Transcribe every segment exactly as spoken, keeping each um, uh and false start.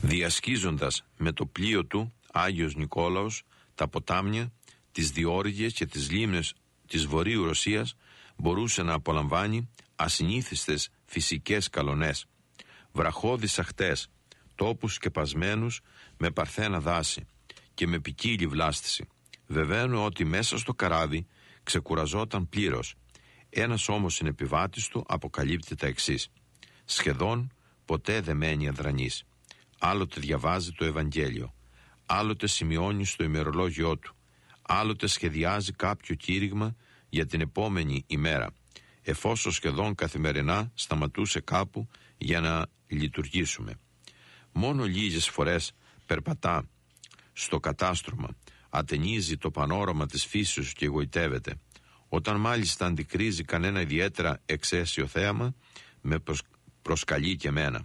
διασκίζοντας με το πλοίο του Άγιος Νικόλαος τα ποτάμια, τις διόρυγες και τις λίμνες της Βορείου Ρωσίας, μπορούσε να απολαμβάνει ασυνήθιστες φυσικές καλονές, βραχώδεις αχτές, τόπους σκεπασμένους με παρθένα δάση και με ποικίλη βλάστηση. Βεβαίνω ότι μέσα στο καράβι ξεκουραζόταν πλήρως. Ένας όμως συνεπιβάτης του αποκαλύπτει τα εξής: σχεδόν ποτέ δεν μένει αδρανής. Άλλοτε διαβάζει το Ευαγγέλιο, άλλοτε σημειώνει στο ημερολόγιό του, άλλοτε σχεδιάζει κάποιο κήρυγμα για την επόμενη ημέρα, εφόσον σχεδόν καθημερινά σταματούσε κάπου για να λειτουργήσουμε. Μόνο λίγες φορές περπατά στο κατάστρωμα, ατενίζει το πανόραμα της φύσεως και εγωιτεύεται. Όταν μάλιστα αντικρίζει κανένα ιδιαίτερα εξαίσιο θέαμα, με προσ... προσκαλεί και μένα.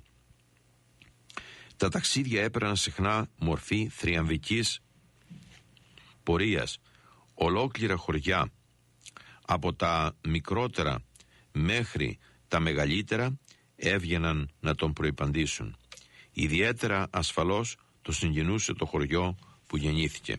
Τα ταξίδια έπαιρναν συχνά μορφή θριαμβικής πορείας. Ολόκληρα χωριά, από τα μικρότερα μέχρι τα μεγαλύτερα, έβγαιναν να τον προϋπαντήσουν. Ιδιαίτερα ασφαλώς το συγκινούσε το χωριό που γεννήθηκε.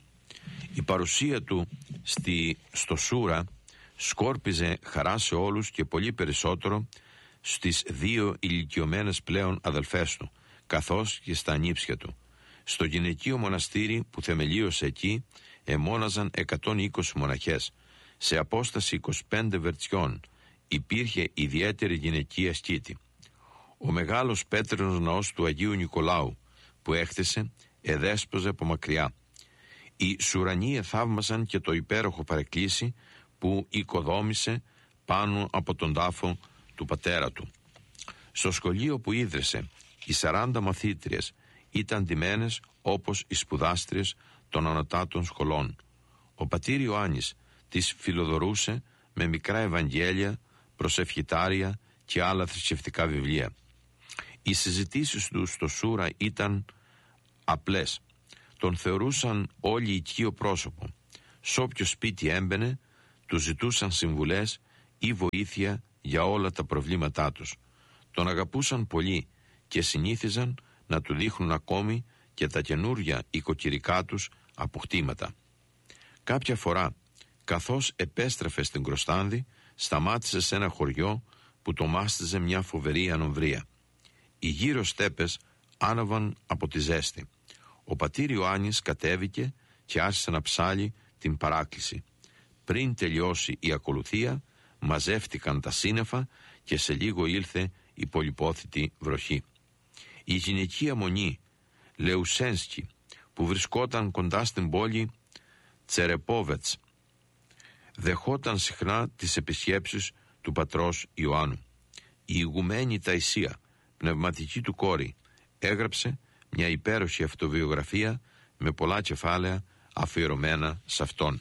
Η παρουσία του στη, στο Σούρα σκόρπιζε χαρά σε όλους και πολύ περισσότερο στις δύο ηλικιωμένες πλέον αδελφές του, καθώς και στα ανήψια του. Στο γυναικείο μοναστήρι που θεμελίωσε εκεί εμόναζαν εκατόν είκοσι μοναχές. Σε απόσταση είκοσι πέντε βερτσιών υπήρχε ιδιαίτερη γυναικεία σκήτη. Ο μεγάλος πέτρινος ναός του Αγίου Νικολάου που έχτισε εδέσποζε από μακριά. Οι Σουρανοί εθαύμασαν και το υπέροχο παρεκκλήσι που οικοδόμησε πάνω από τον τάφο του πατέρα του. Στο σχολείο που ίδρυσε, οι σαράντα μαθήτριες ήταν ντυμένες όπως οι σπουδάστριες των ανωτάτων σχολών. Ο πατήρ Ιωάννης τις φιλοδορούσε με μικρά Ευαγγέλια, προσευχητάρια και άλλα θρησκευτικά βιβλία. Οι συζητήσεις του στο Σούρα ήταν απλές. Τον θεωρούσαν όλοι οικείο πρόσωπο. Σ' όποιο σπίτι έμπαινε, του ζητούσαν συμβουλές ή βοήθεια για όλα τα προβλήματά τους. Τον αγαπούσαν πολύ και συνήθιζαν να του δείχνουν ακόμη και τα καινούρια οικοκυρικά τους αποκτήματα. Κάποια φορά, καθώς επέστρεφε στην Κροστάνδη, σταμάτησε σε ένα χωριό που το μάστιζε μια φοβερή ανομβρία. Οι γύρω στέπες άναβαν από τη ζέστη. Ο πατήρ Ιωάννης κατέβηκε και άρχισε να ψάλει την παράκληση. Πριν τελειώσει η ακολουθία, μαζεύτηκαν τα σύννεφα και σε λίγο ήλθε η πολυπόθητη βροχή. Η γυναικεία μονή Λεουσένσκι, που βρισκόταν κοντά στην πόλη Τσερεπόβετς, δεχόταν συχνά τις επισκέψεις του πατρός Ιωάννου. Η ηγουμένη Ταϊσία, πνευματική του κόρη, έγραψε μια υπέροχη αυτοβιογραφία με πολλά κεφάλαια αφιερωμένα σε αυτόν.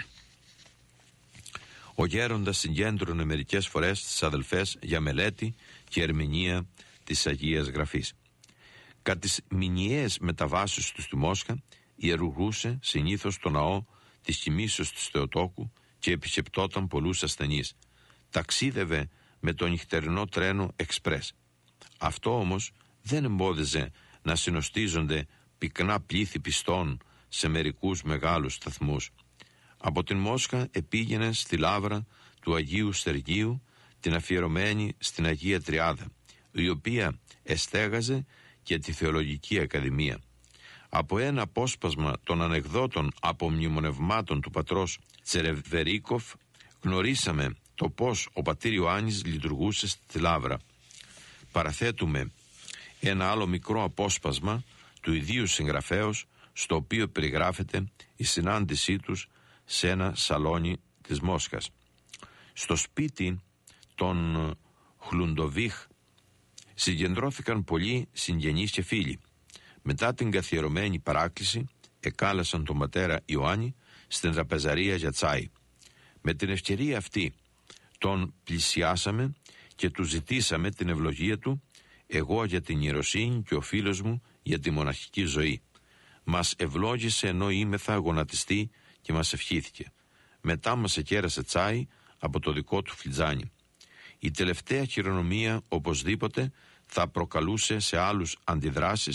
Ο γέροντας συγκέντρωνε μερικές φορές τις αδελφές για μελέτη και ερμηνεία της Αγίας Γραφής. Κατά τις μηνιαίες μεταβάσεις του στη Μόσχα ιερουργούσε συνήθως το ναό της κοιμήσεως του Θεοτόκου και επισκεπτόταν πολλούς ασθενείς. Ταξίδευε με το νυχτερινό τρένο εξπρές. Αυτό όμως δεν εμπόδιζε να συνοστίζονται πυκνά πλήθη πιστών σε μερικούς μεγάλους σταθμούς. Από την Μόσχα επήγαινε στη λάβρα του Αγίου Στεργίου, την αφιερωμένη στην Αγία Τριάδα, η οποία εστέγαζε και τη Θεολογική Ακαδημία. Από ένα απόσπασμα των ανεκδότων απομνημονευμάτων του πατρός Τσερεβερίκοφ γνωρίσαμε το πως ο πατήρ Ιωάννης λειτουργούσε στη λάβρα. Παραθέτουμε ένα άλλο μικρό απόσπασμα του ιδίου συγγραφέως, στο οποίο περιγράφεται η συνάντησή τους σε ένα σαλόνι της Μόσχας. Στο σπίτι των Χλουντοβίχ συγκεντρώθηκαν πολλοί συγγενείς και φίλοι. Μετά την καθιερωμένη παράκληση εκάλεσαν τον πατέρα Ιωάννη στην τραπεζαρία για τσάι. Με την ευκαιρία αυτή τον πλησιάσαμε και του ζητήσαμε την ευλογία του, εγώ για την ιεροσύνη και ο φίλος μου για τη μοναχική ζωή. Μας ευλόγησε ενώ είμεθα γονατιστή και μας ευχήθηκε. Μετά μας εκέρασε τσάι από το δικό του φλιτζάνι. Η τελευταία χειρονομία οπωσδήποτε θα προκαλούσε σε άλλους αντιδράσεις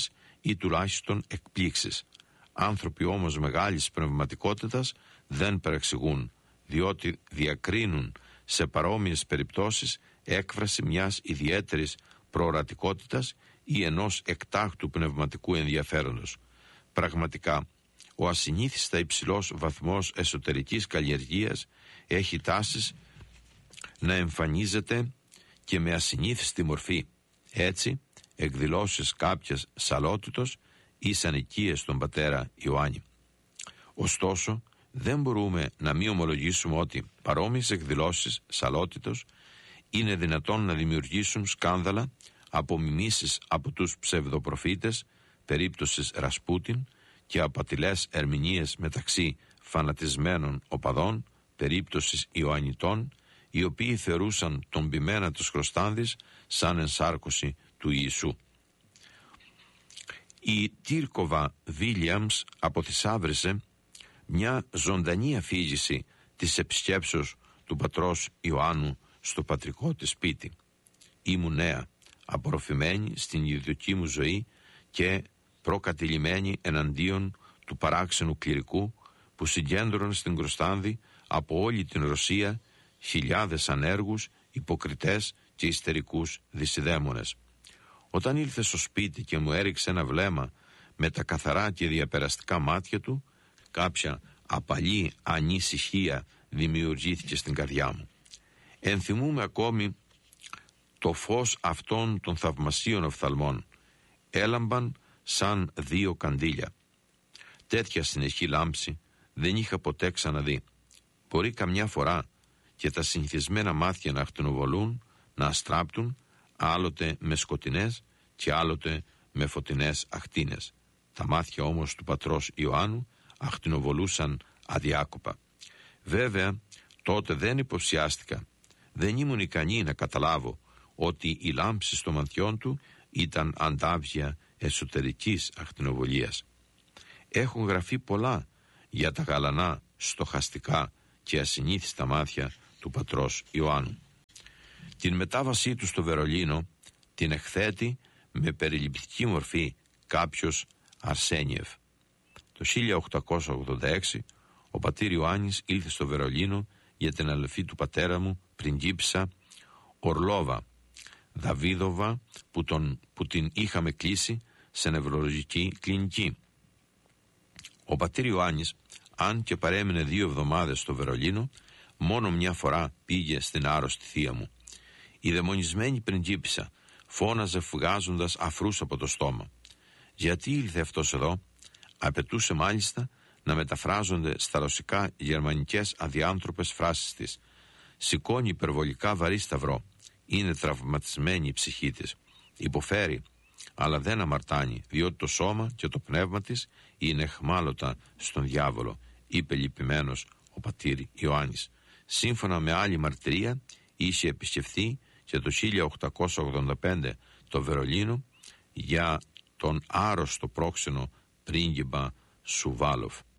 ή τουλάχιστον εκπλήξεις. Άνθρωποι όμως μεγάλης πνευματικότητας δεν παρεξηγούν, διότι διακρίνουν σε παρόμοιες περιπτώσεις έκφραση μιας ιδιαίτερης προορατικότητας ή ενός εκτάκτου πνευματικού ενδιαφέροντος. Πραγματικά, ο ασυνήθιστα υψηλός βαθμός εσωτερικής καλλιεργίας έχει τάσεις να εμφανίζεται και με ασυνήθιστη μορφή. Έτσι, εκδηλώσεις κάποιας σαλότητος ήσαν οικίες στον πατέρα Ιωάννη. Ωστόσο, δεν μπορούμε να μην ομολογήσουμε ότι παρόμοιες εκδηλώσεις σαλότητος είναι δυνατόν να δημιουργήσουν σκάνδαλα, απομιμήσεις από τους ψευδοπροφήτες, περίπτωσης Ρασπούτιν, και απατηλές ερμηνείες μεταξύ φανατισμένων οπαδών, περίπτωσης Ιωαννιτών, οι οποίοι θεωρούσαν τον ποιμένα τους Χρωστάνδης σαν ενσάρκωση του Ιησού. Η Τύρκοβα Βίλιαμς αποθυσάβρισε μια ζωντανή αφήγηση της επισκέψεως του πατρός Ιωάννου στο πατρικό της σπίτι. Ήμουν νέα, απορροφημένη στην ιδιωτική μου ζωή και προκατηλημένη εναντίον του παράξενου κληρικού που συγκέντρωνε στην Κροστάνδη από όλη την Ρωσία χιλιάδες ανέργους, υποκριτές και ιστερικούς δυσιδαίμονες. Όταν ήλθε στο σπίτι και μου έριξε ένα βλέμμα με τα καθαρά και διαπεραστικά μάτια του, κάποια απαλή ανησυχία δημιουργήθηκε στην καρδιά μου. Ενθυμούμε ακόμη το φως αυτών των θαυμασίων οφθαλμών. Έλαμπαν σαν δύο καντήλια. Τέτοια συνεχή λάμψη δεν είχα ποτέ ξαναδεί. Μπορεί καμιά φορά και τα συνηθισμένα μάτια να ακτινοβολούν, να αστράπτουν, άλλοτε με σκοτεινές και άλλοτε με φωτεινές ακτίνες. Τα μάτια όμως του πατρός Ιωάννου ακτινοβολούσαν αδιάκοπα. Βέβαια, τότε δεν υποψιάστηκα. Δεν ήμουν ικανή να καταλάβω ότι η λάμψη των ματιών του ήταν αντάβια εσωτερικής ακτινοβολίας. Έχουν γραφεί πολλά για τα γαλανά, στοχαστικά και ασυνήθιστα μάτια του πατρός Ιωάννου. Την μετάβασή του στο Βερολίνο την εκθέτει με περιληπτική μορφή κάποιος Αρσένιεφ. Το χίλια οκτακόσια ογδόντα έξι ο πατήρ Ιωάννης ήλθε στο Βερολίνο για την αδελφή του πατέρα μου, πριγκίπισσα Ορλόβα Δαβίδοβα, που, τον, που την είχαμε κλείσει σε νευρολογική κλινική. Ο πατήρ Ιωάννης, αν και παρέμεινε δύο εβδομάδες στο Βερολίνο, μόνο μια φορά πήγε στην άρρωστη θεία μου. Η δαιμονισμένη πριγκίπισσα φώναζε βγάζοντας αφρούς από το στόμα. Γιατί ήλθε αυτός εδώ? Απαιτούσε μάλιστα να μεταφράζονται στα ρωσικά γερμανικές αδιάνθρωπες φράσεις της. Σηκώνει υπερβολικά βαρύ σταυρό. Είναι τραυματισμένη η ψυχή της. Υποφέρει, αλλά δεν αμαρτάνει, διότι το σώμα και το πνεύμα της είναι εχμάλωτα στον διάβολο, είπε λυπημένος ο πατήρ Ιωάννης. Σύμφωνα με άλλη μαρτυρία, είχε επισκεφθεί και το χίλια οκτακόσια ογδόντα πέντε το Βερολίνο για τον άρρωστο πρόξενο πρίγκιπα Σουβάλοφ.